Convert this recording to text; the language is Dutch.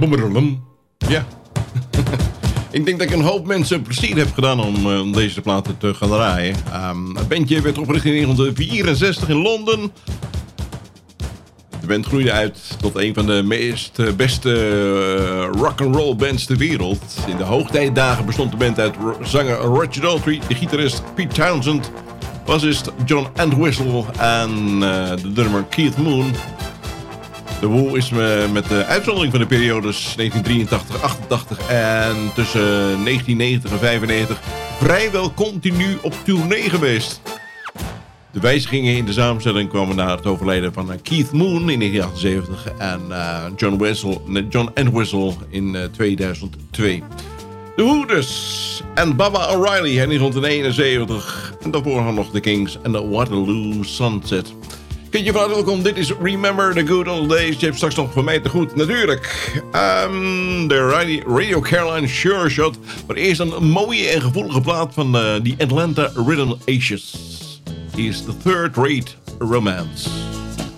Boemerlum. Ja. Ik denk dat ik een hoop mensen plezier heb gedaan om deze platen te gaan draaien. Het bandje werd opgericht in 1964 in Londen. De band groeide uit tot een van de beste rock'n'roll bands ter wereld. In de hoogtijdagen bestond de band uit zanger Roger Daltrey, de gitarist Pete Townsend, bassist John Entwistle en de drummer Keith Moon. De Who is met de uitzondering van de periodes 1983, 88 en tussen 1990 en 95 vrijwel continu op tournee geweest. De wijzigingen in de samenstelling kwamen na het overlijden van Keith Moon in 1978 en John Entwistle in 2002. De Who dus en Baba O'Reilly in 1971 en daarvoor hadden nog de Kings en de Waterloo Sunset. Kindje van harte welkom, dit is Remember the Good Old Days. Je hebt straks nog van mij te goed, natuurlijk. De Radio Caroline Sure Shot. Maar eerst een mooie en gevoelige plaat van die Atlanta Rhythm Aces. Is The Third Rate Romance.